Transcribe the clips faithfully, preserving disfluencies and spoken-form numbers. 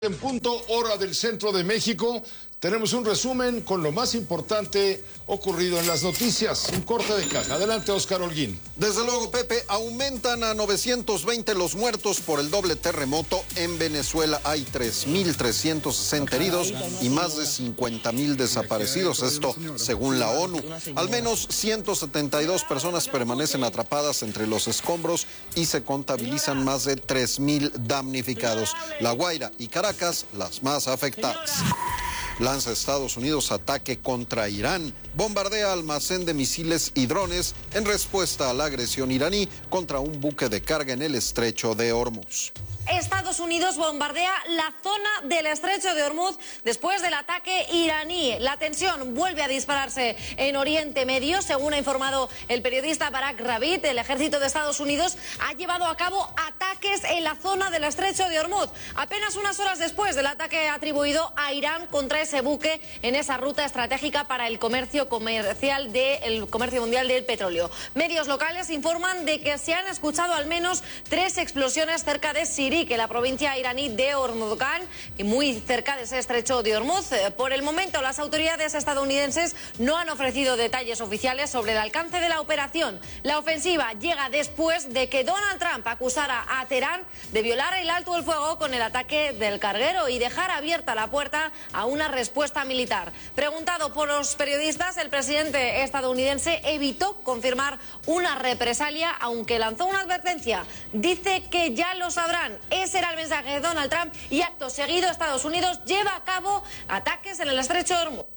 En punto hora del centro de México, tenemos un resumen con lo más importante ocurrido en las noticias. Un corte de caja. Adelante, Oscar Holguín. Desde luego, Pepe, aumentan a novecientos veinte los muertos por el doble terremoto en Venezuela. Hay tres mil trescientos sesenta heridos y más de cincuenta mil desaparecidos. Esto según la ONU. Al menos ciento setenta y dos personas permanecen atrapadas entre los escombros y se contabilizan más de tres mil damnificados. La Guaira y Caracas, las más afectadas. Lanza Estados Unidos ataque contra Irán. Bombardea almacén de misiles y drones en respuesta a la agresión iraní contra un buque de carga en el estrecho de Hormuz. Estados Unidos bombardea la zona del estrecho de Hormuz después del ataque iraní. La tensión vuelve a dispararse en Oriente Medio. Según ha informado el periodista Barak Ravid, el ejército de Estados Unidos ha llevado a cabo ataques en la zona del estrecho de Hormuz, apenas unas horas después del ataque atribuido a Irán contra ese buque en esa ruta estratégica para el comercio comercial del comercio mundial del petróleo. Medios locales informan de que se han escuchado al menos tres explosiones cerca de Siria, que la provincia iraní de Hormozgan, y muy cerca de ese estrecho de Hormuz. Por el momento, las autoridades estadounidenses no han ofrecido detalles oficiales sobre el alcance de la operación. La ofensiva llega después de que Donald Trump acusara a Teherán de violar el alto el fuego con el ataque del carguero y dejar abierta la puerta a una respuesta militar. Preguntado por los periodistas, el presidente estadounidense evitó confirmar una represalia, aunque lanzó una advertencia. Dice que ya lo sabrán. Ese era el mensaje de Donald Trump y acto seguido Estados Unidos lleva a cabo ataques en el estrecho de Hormuz.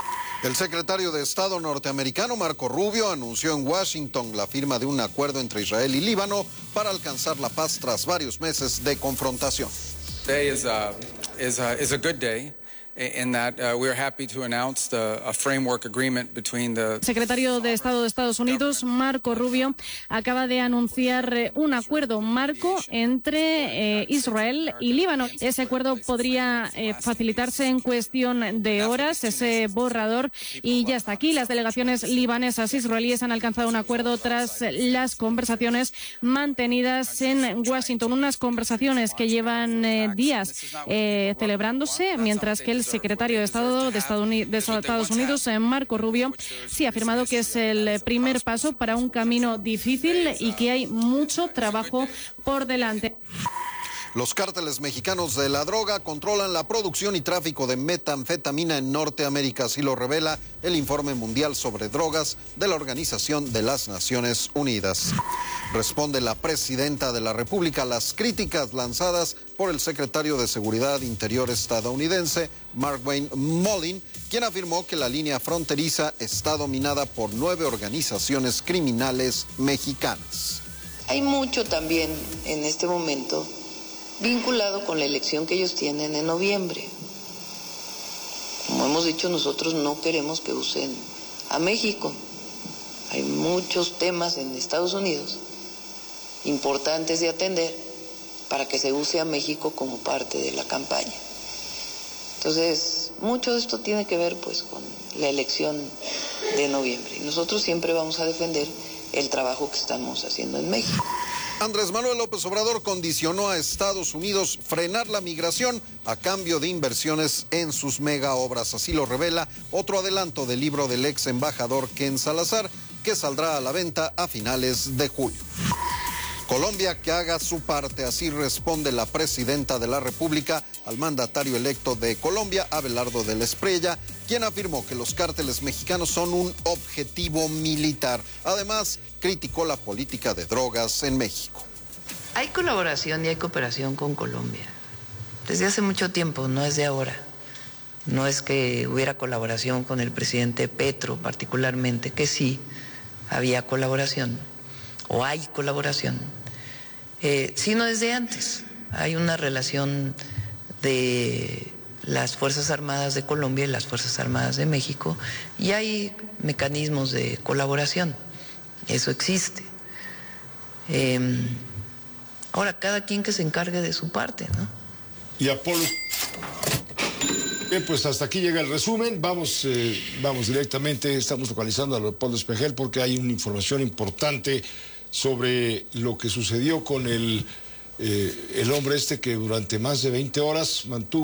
El secretario de Estado norteamericano Marco Rubio anunció en Washington la firma de un acuerdo entre Israel y Líbano para alcanzar la paz tras varios meses de confrontación. Today is a, is a, is a good day. In that uh, we are happy to announce the, a framework agreement between the... El secretario de Estado de Estados Unidos, Marco Rubio, acaba de anunciar eh, un acuerdo marco entre eh, Israel y Líbano. Ese acuerdo podría eh, facilitarse en cuestión de horas, ese borrador, y ya está aquí. Las delegaciones libanesas e israelíes han alcanzado un acuerdo tras las conversaciones mantenidas en Washington, unas conversaciones que llevan eh, días eh, celebrándose, mientras que el El secretario de Estado de Estados Unidos, Marco Rubio, sí ha afirmado que es el primer paso para un camino difícil y que hay mucho trabajo por delante. Los cárteles mexicanos de la droga controlan la producción y tráfico de metanfetamina en Norteamérica, así lo revela el Informe Mundial sobre Drogas de la Organización de las Naciones Unidas. Responde la presidenta de la República a las críticas lanzadas por el secretario de Seguridad Interior estadounidense, Markwayne Mullin, quien afirmó que la línea fronteriza está dominada por nueve organizaciones criminales mexicanas. Hay mucho también en este momento vinculado con la elección que ellos tienen en noviembre. Como hemos dicho, nosotros no queremos que usen a México. Hay muchos temas en Estados Unidos importantes de atender para que se use a México como parte de la campaña. Entonces, mucho de esto tiene que ver pues con la elección de noviembre. Y nosotros siempre vamos a defender el trabajo que estamos haciendo en México. Andrés Manuel López Obrador condicionó a Estados Unidos frenar la migración a cambio de inversiones en sus mega obras. Así lo revela otro adelanto del libro del ex embajador Ken Salazar, que saldrá a la venta a finales de julio. Colombia que haga su parte, así responde la presidenta de la República al mandatario electo de Colombia, Abelardo de la Espriella, quien afirmó que los cárteles mexicanos son un objetivo militar. Además, criticó la política de drogas en México. Hay colaboración y hay cooperación con Colombia. Desde hace mucho tiempo, no es de ahora. No es que hubiera colaboración con el presidente Petro particularmente, que sí había colaboración, o hay colaboración, eh, sino desde antes. Hay una relación de las Fuerzas Armadas de Colombia y las Fuerzas Armadas de México, y hay mecanismos de colaboración. Eso existe. Eh, ahora, cada quien que se encargue de su parte, ¿no? Y Apolo. Bien, pues hasta aquí llega el resumen. Vamos, eh, vamos directamente, estamos localizando a Leopoldo Espejel porque hay una información importante sobre lo que sucedió con el eh, el hombre este que durante más de veinte horas mantuvo